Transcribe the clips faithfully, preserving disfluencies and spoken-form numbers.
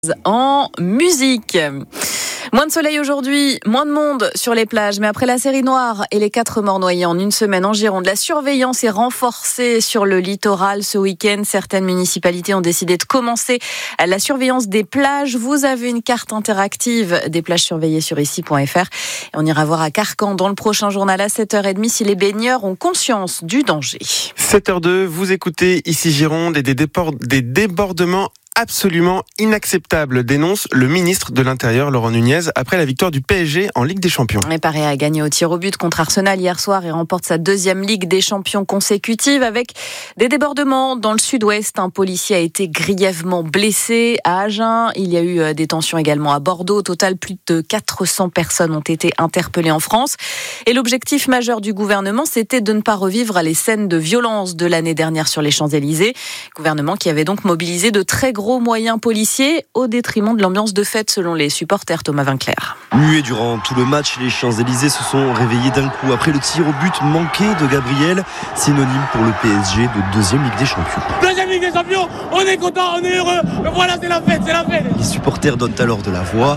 En musique. Moins de soleil aujourd'hui, moins de monde sur les plages, mais après la série noire et les quatre morts noyés en une semaine en Gironde, la surveillance est renforcée sur le littoral ce week-end. Certaines municipalités ont décidé de commencer la surveillance des plages. Vous avez une carte interactive des plages surveillées sur ici point f r. Et on ira voir à Carcan dans le prochain journal à sept heures trente si les baigneurs ont conscience du danger. sept heures deux, vous écoutez ici Gironde et des, dépor- des débordements absolument inacceptable, dénonce le ministre de l'Intérieur, Laurent Nunez, après la victoire du P S G en Ligue des Champions. Et Paris a gagné au tir au but contre Arsenal hier soir et remporte sa deuxième Ligue des Champions consécutive avec des débordements dans le sud-ouest. Un policier a été grièvement blessé à Agen. Il y a eu des tensions également à Bordeaux. Au total, plus de quatre cents personnes ont été interpellées en France. Et l'objectif majeur du gouvernement, c'était de ne pas revivre les scènes de violence de l'année dernière sur les Champs-Élysées. Gouvernement qui avait donc mobilisé de très gros moyens policiers au détriment de l'ambiance de fête selon les supporters. Thomas Vinclair. Muets durant tout le match, les Champs-Élysées se sont réveillés d'un coup après le tir au but manqué de Gabriel, synonyme pour le P S G de deuxième Ligue des Champions. Deuxième Ligue des Champions, on est content, on est heureux, voilà c'est la fête, c'est la fête. Les supporters donnent alors de la voix.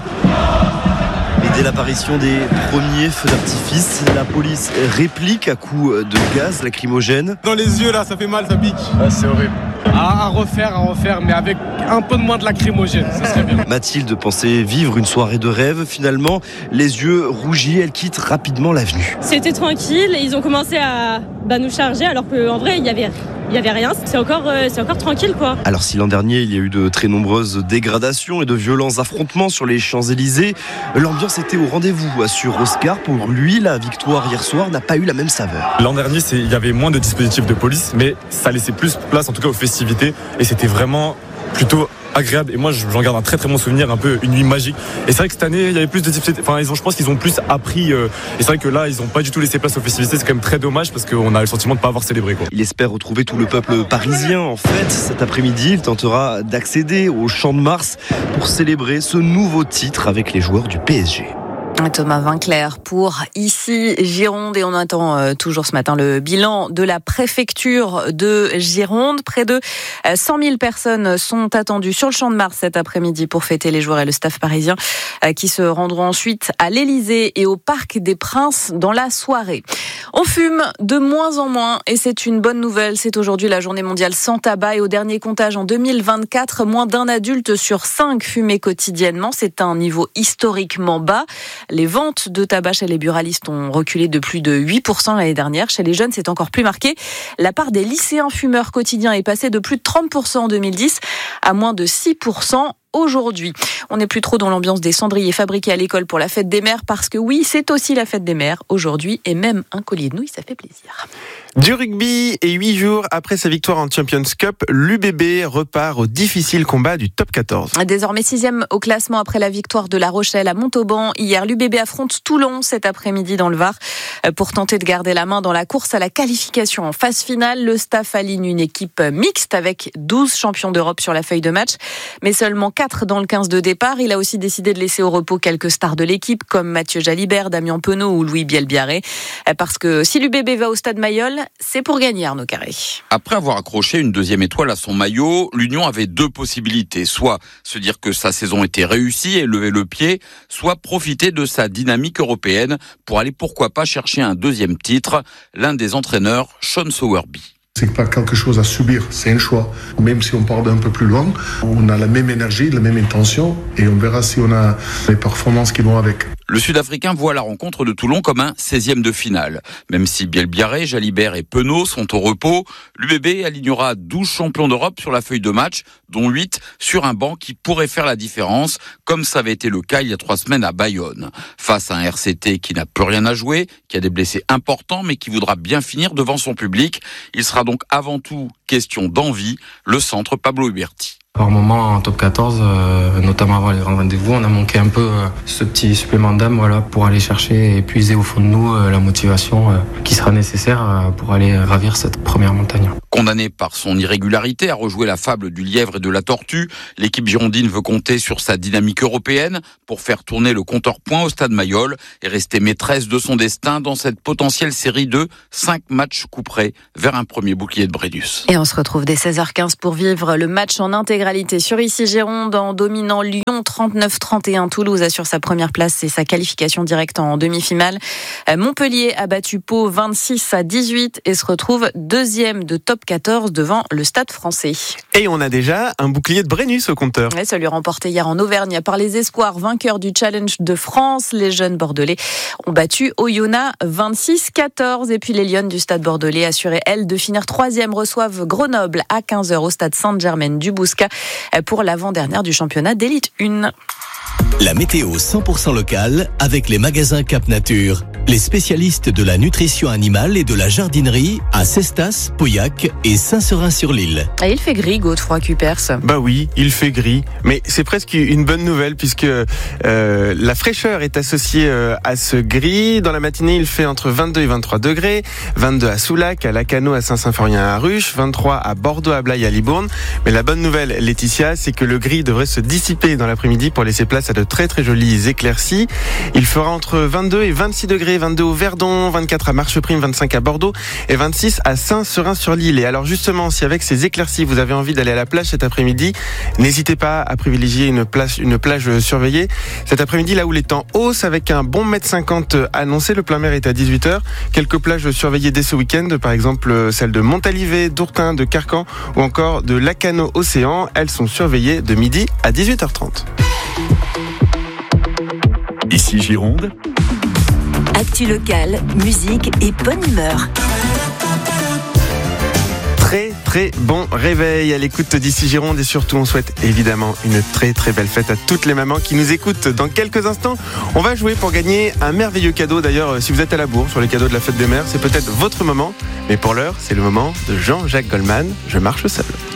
Et dès l'apparition des premiers feux d'artifice, la police réplique à coups de gaz lacrymogène. Dans les yeux là, ça fait mal, ça pique. Ah, c'est horrible. À, à refaire, à refaire, mais avec un peu de moins de lacrymogène, ce serait bien. Mathilde pensait vivre une soirée de rêve. Finalement, les yeux rougis, elle quitte rapidement l'avenue. C'était tranquille et ils ont commencé à bah, nous charger alors qu'en vrai, il y avait... Il n'y avait rien, c'est encore, euh, c'est encore tranquille quoi. Alors si l'an dernier il y a eu de très nombreuses dégradations et de violents affrontements sur les Champs-Élysées, l'ambiance était au rendez-vous, assure Oscar. Pour lui, la victoire hier soir n'a pas eu la même saveur. L'an dernier, c'est, il y avait moins de dispositifs de police, mais ça laissait plus place en tout cas aux festivités et c'était vraiment plutôt agréable. Et moi, j'en garde un très très bon souvenir, un peu une nuit magique. Et c'est vrai que cette année, il y avait plus de dispositifs. Enfin, ils ont, je pense qu'ils ont plus appris. Euh, et c'est vrai que là, ils n'ont pas du tout laissé place aux festivités. C'est quand même très dommage parce qu'on a le sentiment de ne pas avoir célébré, quoi. Il espère retrouver tout le peuple parisien. En fait, cet après-midi, il tentera d'accéder au Champ de Mars pour célébrer ce nouveau titre avec les joueurs du P S G. Thomas Vinclair pour ici Gironde et on attend euh, toujours ce matin le bilan de la préfecture de Gironde. Près de euh, cent mille personnes sont attendues sur le Champ de Mars cet après-midi pour fêter les joueurs et le staff parisien euh, qui se rendront ensuite à l'Élysée et au Parc des Princes dans la soirée. On fume de moins en moins et c'est une bonne nouvelle. C'est aujourd'hui la journée mondiale sans tabac et au dernier comptage en deux mille vingt-quatre, moins d'un adulte sur cinq fumait quotidiennement. C'est un niveau historiquement bas. Les ventes de tabac chez les buralistes ont reculé de plus de huit pour cent l'année dernière. Chez les jeunes, c'est encore plus marqué. La part des lycéens fumeurs quotidiens est passée de plus de trente pour cent en deux mille dix à moins de six pour cent aujourd'hui. On n'est plus trop dans l'ambiance des cendriers fabriqués à l'école pour la fête des mères parce que oui, c'est aussi la fête des mères aujourd'hui et même un collier de nouilles, ça fait plaisir. Du rugby et huit jours après sa victoire en Champions Cup, l'U B B repart au difficile combat du top quatorze. Désormais sixième au classement après la victoire de La Rochelle à Montauban. Hier, l'U B B affronte Toulon cet après-midi dans le Var pour tenter de garder la main dans la course à la qualification en phase finale. Le staff aligne une équipe mixte avec douze champions d'Europe sur la feuille de match, mais seulement quatre dans le quinze de départ. Il a aussi décidé de laisser au repos quelques stars de l'équipe comme Mathieu Jalibert, Damien Penaud ou Louis Bielbiarré. Parce que si l'U B B va au Stade Mayol, c'est pour gagner, Arnaud Carré. Après avoir accroché une deuxième étoile à son maillot, l'Union avait deux possibilités. Soit se dire que sa saison était réussie et lever le pied, soit profiter de sa dynamique européenne pour aller pourquoi pas chercher un deuxième titre. L'un des entraîneurs, Sean Sowerby. C'est pas quelque chose à subir, c'est un choix. Même si on part d'un peu plus loin, on a la même énergie, la même intention et on verra si on a les performances qui vont avec. Le Sud-Africain voit la rencontre de Toulon comme un seizième de finale. Même si Bielbiarré, Jalibert et Penaud sont au repos, l'U B B alignera douze champions d'Europe sur la feuille de match, dont huit sur un banc qui pourrait faire la différence, comme ça avait été le cas il y a trois semaines à Bayonne. Face à un R C T qui n'a plus rien à jouer, qui a des blessés importants mais qui voudra bien finir devant son public, il sera donc avant tout question d'envie, le centre Pablo Huberti. Par moment en top quatorze, euh, notamment avant les grands rendez-vous, on a manqué un peu euh, ce petit supplément d'âme voilà, pour aller chercher et puiser au fond de nous euh, la motivation euh, qui sera nécessaire euh, pour aller ravir cette première montagne. Condamné par son irrégularité à rejouer la fable du lièvre et de la tortue, l'équipe girondine veut compter sur sa dynamique européenne pour faire tourner le compteur point au Stade Mayol et rester maîtresse de son destin dans cette potentielle série de cinq matchs couperés vers un premier bouclier de Brennus. Et on se retrouve dès seize heures quinze pour vivre le match en intégralité l'intégralité sur Ici Gironde en dominant Lyon trente-neuf trente et un. Toulouse assure sa première place et sa qualification directe en demi-finale. Montpellier a battu Pau vingt-six à dix-huit et se retrouve deuxième de top quatorze devant le Stade Français. Et on a déjà un bouclier de Brennus au compteur. Ouais, celui remporté hier en Auvergne par les Espoirs, vainqueurs du Challenge de France. Les jeunes bordelais ont battu Oyonnax vingt-six quatorze. Et puis les Lions du Stade bordelais, assurées elles de finir troisième, reçoivent Grenoble à quinze heures au Stade Sainte-Germaine-du-Bouscat pour l'avant-dernière du championnat d'élite un. La météo cent pour cent locale avec les magasins Cap Nature. Les spécialistes de la nutrition animale et de la jardinerie à Cestas, Pauillac et Saint-Seurin-sur-l'Île. Et il fait gris, Godefroy Cupers. Bah oui, il fait gris, mais c'est presque une bonne nouvelle puisque euh, la fraîcheur est associée euh, à ce gris. Dans la matinée, il fait entre vingt-deux et vingt-trois degrés, vingt-deux à Soulac, à Lacano, à Saint-Symphorien, à Ruche, vingt-trois à Bordeaux, à Blaye, à Libourne. Mais la bonne nouvelle, Laetitia, c'est que le gris devrait se dissiper dans l'après-midi pour laisser place à de très très jolies éclaircies. Il fera entre vingt-deux et vingt-six degrés, vingt-deux au Verdon, vingt-quatre à Marcheprime, vingt-cinq à Bordeaux et vingt-six à Saint-Seurin-sur-l'Île. Et alors justement, si avec ces éclaircies, vous avez envie d'aller à la plage cet après-midi, n'hésitez pas à privilégier une plage, une plage surveillée. Cet après-midi, là où les temps haussent avec un bon mètre cinquante annoncé, le plein mer est à dix-huit heures. Quelques plages surveillées dès ce week-end, par exemple celles de Montalivet, d'Ourtin, de Carcan ou encore de Lacano-Océan. Elles sont surveillées de midi à dix-huit heures trente. Ici Gironde. Actu locale, musique et bonne humeur. Très très bon réveil à l'écoute d'Ici Gironde et surtout on souhaite évidemment une très très belle fête à toutes les mamans qui nous écoutent. Dans quelques instants, on va jouer pour gagner un merveilleux cadeau. D'ailleurs, si vous êtes à la bourre sur les cadeaux de la fête des mères, c'est peut-être votre moment. Mais pour l'heure, c'est le moment de Jean-Jacques Goldman, Je marche seul.